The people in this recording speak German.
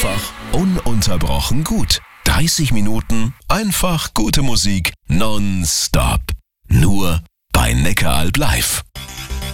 einfach ununterbrochen gut. 30 Minuten einfach gute Musik nonstop. Nur bei Neckaralb live.